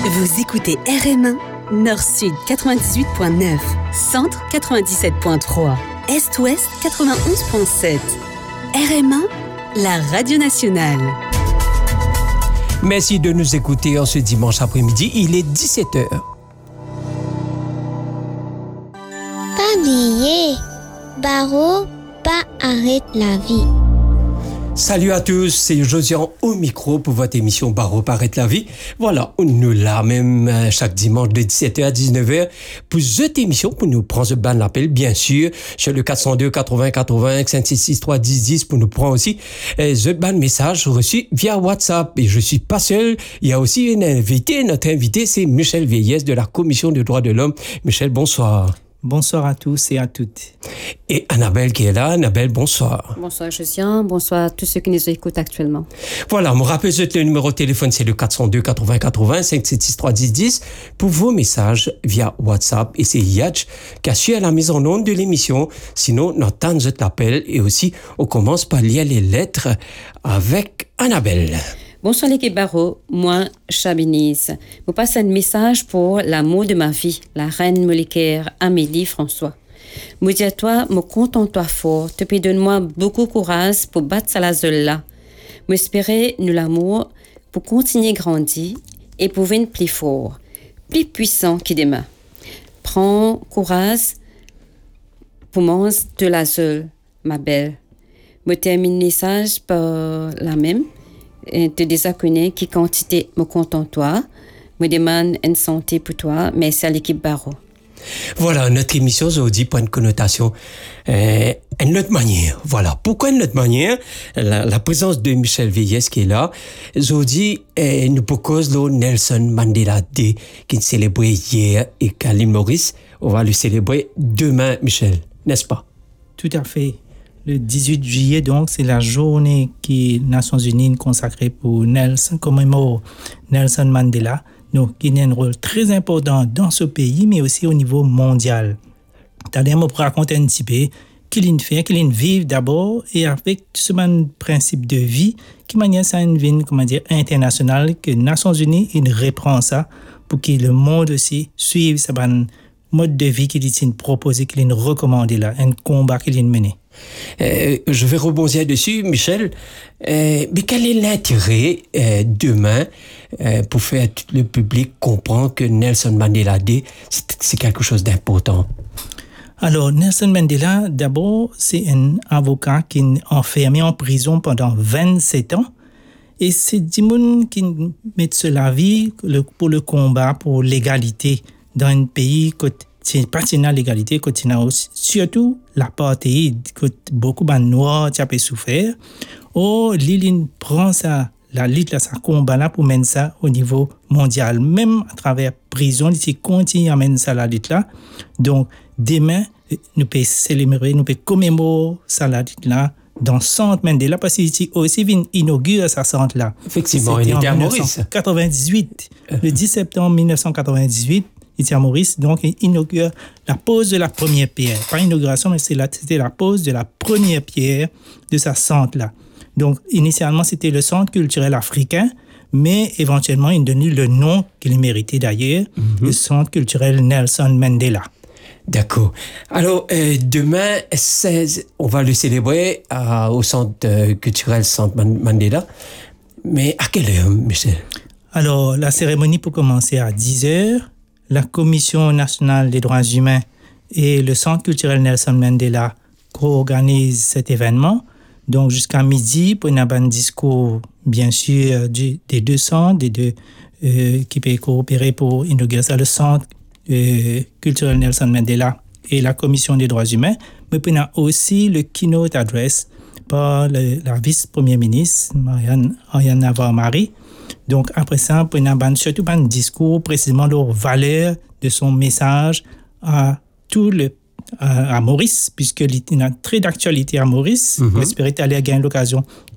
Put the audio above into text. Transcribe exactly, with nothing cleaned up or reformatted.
Vous écoutez R M un, Nord-Sud quatre-vingt-dix-huit point neuf, Centre quatre-vingt-dix-sept point trois, Est-Ouest quatre-vingt-onze point sept. R M un, la radio nationale. Merci de nous écouter en ce dimanche après-midi. Il est dix-sept heures. Pas oublier, Barreau, pas arrête la vie. Salut à tous, c'est Josian au micro pour votre émission Barreau paraît la vie. Voilà, nous là même chaque dimanche de dix-sept heures à dix-neuf heures pour cette émission, pour nous prendre ce ban l'appel, bien sûr, sur le quatre cent deux quatre-vingts quatre-vingts cinq six six trois dix dix pour nous prendre aussi ce ban message reçu via WhatsApp. Et je suis pas seul, il y a aussi une invitée. Notre invité, c'est Michel Veillès de la Commission des droits de l'homme. Michel, bonsoir. Bonsoir à tous et à toutes. Et Annabelle qui est là. Annabelle, bonsoir. Bonsoir Josian, bonsoir à tous ceux qui nous écoutent actuellement. Voilà, me rappelle le numéro de téléphone, c'est le quatre cent deux quatre-vingts quatre-vingts cinq sept six trois dix dix pour vos messages via WhatsApp. Et c'est Yatch qui assure à la mise en onde de l'émission. Sinon, notre temps de l'appel. Et aussi, on commence par lire les lettres avec Annabelle. Bonsoir l'équipe Barreau, moi, Chabinise. Vous passe un message pour l'amour de ma vie, la reine molécaire Amélie François. Me dis à toi, me contente-toi fort, te puis donne-moi beaucoup de courage pour battre ça la seule là. M'espérer nous l'amour pour continuer grandir et pour venir plus fort, plus puissant que demain. Prends courage pour manger de la seule, ma belle. Me termine le message par la même. Te désacconner qui quantité me contente toi, me demande une santé pour toi, mais c'est à l'équipe Barreau. Voilà, notre émission aujourd'hui prend une connotation euh, une autre manière. Voilà, pourquoi une autre manière? La, la présence de Michel Veillès qui est là. Aujourd'hui, euh, nous proposons le Nelson Mandela Day qui célébré hier et qu'à l'île Maurice, on va le célébrer demain, Michel, n'est-ce pas? Tout à fait. Le dix-huit juillet, donc, c'est la journée que les Nations Unies consacrée pour Nelson, commémore Nelson Mandela, donc, qui a un rôle très important dans ce pays, mais aussi au niveau mondial. C'est-à-dire, je vais raconter un petit peu qu'il fait, qu'il vive d'abord, et avec ce principe de vie, qui manière ça une vie, comment dire, internationale, que les Nations Unies, il reprend ça pour que le monde aussi suive ce mode de vie qu'il a proposé, qu'il a recommandé là, un combat qu'il a mené. Euh, je vais rebondir dessus, Michel. Euh, mais quel est l'intérêt euh, demain euh, pour faire tout le public comprendre que Nelson Mandela Day, c'est, c'est quelque chose d'important? Alors, Nelson Mandela, d'abord, c'est un avocat qui est enfermé en prison pendant vingt-sept ans. Et c'est des gens qui mettent sur la vie pour le combat pour l'égalité dans un pays qui c'est pas seulement l'égalité, surtout l'apartheid, que beaucoup de Noirs ont souffert. Oh, l'île prend ça, la lutte, là, ça combat là pour mener ça au niveau mondial. Même à travers prison, il continue à mener ça, la lutte là. Donc, demain, nous pouvons célébrer, nous pouvons commémorer ça, la lutte là, dans le centre Mandela, parce qu'il aussi vient inaugurer sa centre là. Effectivement, il était à Maurice. dix-neuf cent quatre-vingt-dix-huit, le dix septembre dix-neuf cent quatre-vingt-dix-huit, il était à Maurice, donc il inaugure la pose de la première pierre. Pas inauguration, mais c'est la, c'était la pose de la première pierre de sa centre là. Donc, initialement, c'était le Centre culturel africain, mais éventuellement, il a donné le nom qu'il méritait d'ailleurs, mm-hmm. le Centre culturel Nelson Mandela. D'accord. Alors, euh, demain, seize, on va le célébrer à, au Centre euh, culturel Centre Mandela. Mais à quelle heure, Michel? Alors, la cérémonie peut commencer à dix heures. La Commission nationale des droits humains et le Centre culturel Nelson Mandela co-organisent cet événement. Donc, jusqu'à midi, pour une un discours, bien sûr, du, des deux centres, des deux, euh, qui peuvent coopérer pour inaugurer ça, le Centre euh, culturel Nelson Mandela et la Commission des droits humains. Mais puis, on a aussi le keynote address par le, la vice-première ministre, Marianne, Ariane Navarre-Marie. Donc, après ça, on a surtout un discours précisément leur valeur de son message à tout le à, à Maurice, puisqu'il y a très d'actualité à Maurice. Mm-hmm. J'espère que tu allais gagner l'occasion